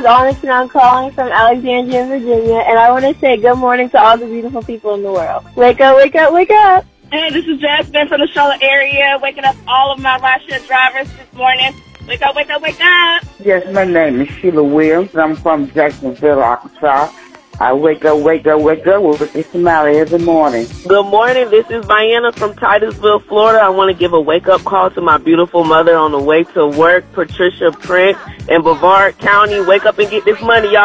is Onyx, and I'm calling from Alexandria, Virginia, and I want to say good morning to all the beautiful people in the world. Wake up, wake up, wake up. Hey, this is Jasmine from the Charlotte area, waking up all of my rideshare drivers this morning. Wake up, wake up, wake up. Yes, my name is Sheila Williams. I'm from Jacksonville, Arkansas. I wake up with a smile every morning. Good morning. This is Vienna from Titusville, Florida. I want to give a wake-up call to my beautiful mother on the way to work, Patricia Prince in Brevard County. Wake up and get this money, y'all.